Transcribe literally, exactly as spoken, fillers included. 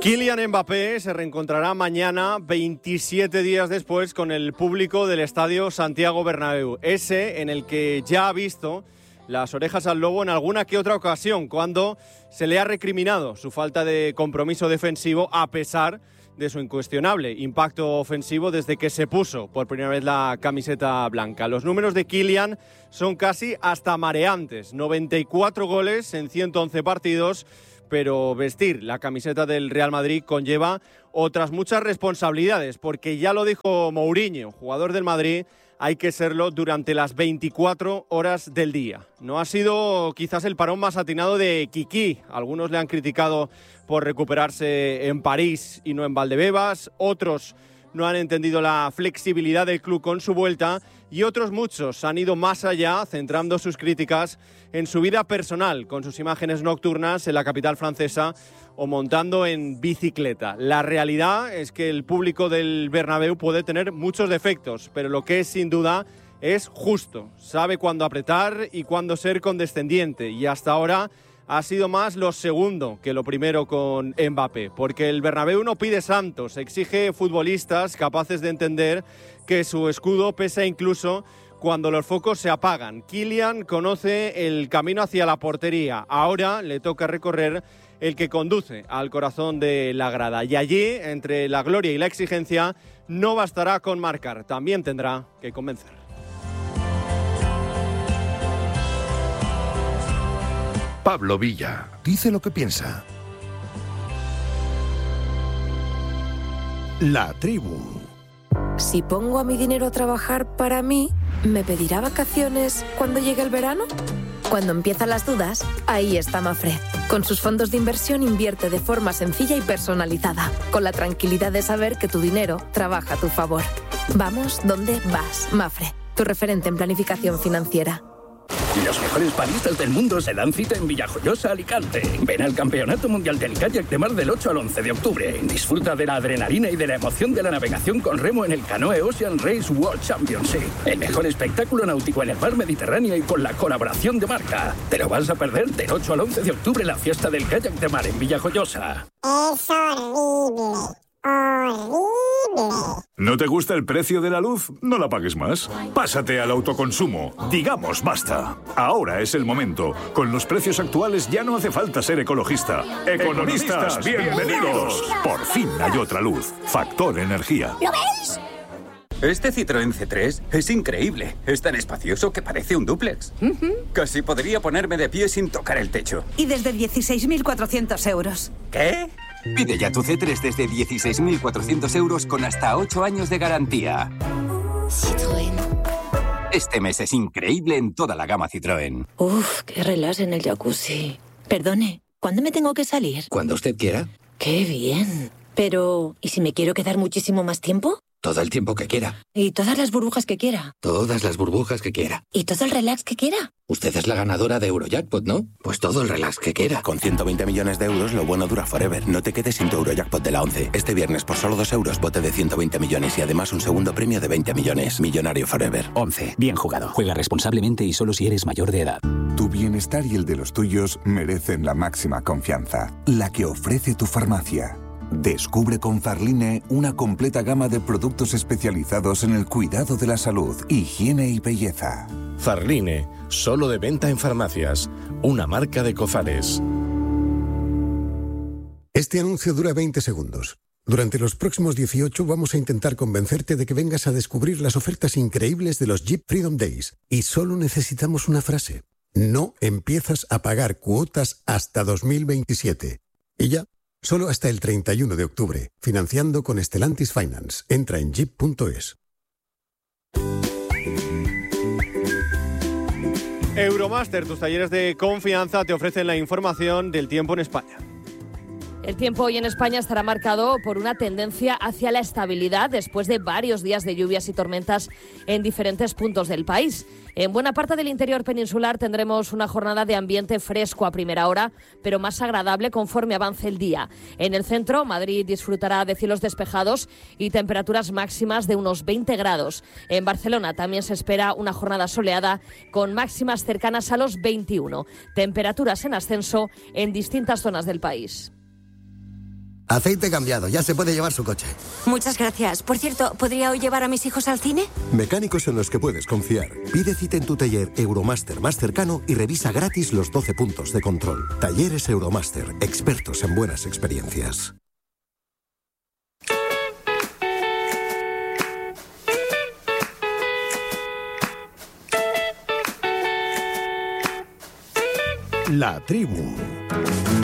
Kylian Mbappé se reencontrará mañana, veintisiete días después, con el público del Estadio Santiago Bernabéu. Ese en el que ya ha visto las orejas al lobo en alguna que otra ocasión, cuando se le ha recriminado su falta de compromiso defensivo, a pesar de su incuestionable impacto ofensivo desde que se puso por primera vez la camiseta blanca. Los números de Kylian son casi hasta mareantes: noventa y cuatro goles en ciento once partidos, pero vestir la camiseta del Real Madrid conlleva otras muchas responsabilidades, porque ya lo dijo Mourinho, jugador del Madrid, hay que serlo durante las veinticuatro horas del día. No ha sido quizás el parón más atinado de Kiki. Algunos le han criticado por recuperarse en París y no en Valdebebas, otros no han entendido la flexibilidad del club con su vuelta, y otros muchos han ido más allá, centrando sus críticas en su vida personal, con sus imágenes nocturnas en la capital francesa o montando en bicicleta. La realidad es que el público del Bernabéu puede tener muchos defectos, pero lo que es sin duda es justo. Sabe cuándo apretar y cuándo ser condescendiente, y hasta ahora ha sido más lo segundo que lo primero con Mbappé, porque el Bernabéu no pide santos, exige futbolistas capaces de entender que su escudo pesa incluso cuando los focos se apagan. Kylian conoce el camino hacia la portería, ahora le toca recorrer el que conduce al corazón de la grada, y allí, entre la gloria y la exigencia, no bastará con marcar, también tendrá que convencer. Pablo Villa dice lo que piensa. La tribu. Si pongo a mi dinero a trabajar para mí, ¿me pedirá vacaciones cuando llegue el verano? Cuando empiezan las dudas, ahí está Mafre. Con sus fondos de inversión invierte de forma sencilla y personalizada, con la tranquilidad de saber que tu dinero trabaja a tu favor. Vamos donde vas, Mafre, tu referente en planificación financiera. Los mejores panistas del mundo se dan cita en Villajoyosa, Alicante. Ven al Campeonato Mundial del Kayak de Mar del ocho al once de octubre. Disfruta de la adrenalina y de la emoción de la navegación con remo en el Canoe Ocean Race World Championship. El mejor espectáculo náutico en el mar Mediterráneo y con la colaboración de Marca. Te lo vas a perder del ocho al once de octubre, la fiesta del kayak de mar en Villajoyosa. Es horrible. Horrible. ¿No te gusta el precio de la luz? No la pagues más. Pásate al autoconsumo. Digamos basta. Ahora es el momento. Con los precios actuales ya no hace falta ser ecologista. Economistas, bienvenidos. Por fin hay otra luz. Factor Energía. ¿Lo veis? Este Citroën C tres es increíble. Es tan espacioso que parece un dúplex. Uh-huh. Casi podría ponerme de pie sin tocar el techo. Y desde dieciséis mil cuatrocientos euros. ¿Qué? Pide ya tu C tres desde dieciséis mil cuatrocientos euros con hasta ocho años de garantía. Citroën. Este mes es increíble en toda la gama Citroën. Uf, qué relax en el jacuzzi. Perdone, ¿cuándo me tengo que salir? Cuando usted quiera. Qué bien. Pero, ¿y si me quiero quedar muchísimo más tiempo? Todo el tiempo que quiera. ¿Y todas las burbujas que quiera? Todas las burbujas que quiera. ¿Y todo el relax que quiera? Usted es la ganadora de Eurojackpot, ¿no? Pues todo el relax que quiera. Con ciento veinte millones de euros, lo bueno dura forever. No te quedes sin tu Eurojackpot de la once. Este viernes, por solo dos euros, bote de ciento veinte millones y además un segundo premio de veinte millones. Millonario forever. once. Bien jugado. Juega responsablemente y solo si eres mayor de edad. Tu bienestar y el de los tuyos merecen la máxima confianza. La que ofrece tu farmacia. Descubre con Farline una completa gama de productos especializados en el cuidado de la salud, higiene y belleza. Farline, solo de venta en farmacias, una marca de Cofales. Este anuncio dura veinte segundos. Durante los próximos dieciocho vamos a intentar convencerte de que vengas a descubrir las ofertas increíbles de los Jeep Freedom Days. Y solo necesitamos una frase. No empiezas a pagar cuotas hasta dos mil veintisiete. Y ya. Solo hasta el treinta y uno de octubre, financiando con Stellantis Finance. Entra en jeep punto es. Euromaster, tus talleres de confianza te ofrecen la información del tiempo en España. El tiempo hoy en España estará marcado por una tendencia hacia la estabilidad después de varios días de lluvias y tormentas en diferentes puntos del país. En buena parte del interior peninsular tendremos una jornada de ambiente fresco a primera hora, pero más agradable conforme avance el día. En el centro, Madrid disfrutará de cielos despejados y temperaturas máximas de unos veinte grados. En Barcelona también se espera una jornada soleada con máximas cercanas a los veintiuno. Temperaturas en ascenso en distintas zonas del país. Aceite cambiado, ya se puede llevar su coche. Muchas gracias. Por cierto, ¿podría hoy llevar a mis hijos al cine? Mecánicos en los que puedes confiar. Pide cita en tu taller Euromaster más cercano y revisa gratis los doce puntos de control. Talleres Euromaster, expertos en buenas experiencias. La tribu.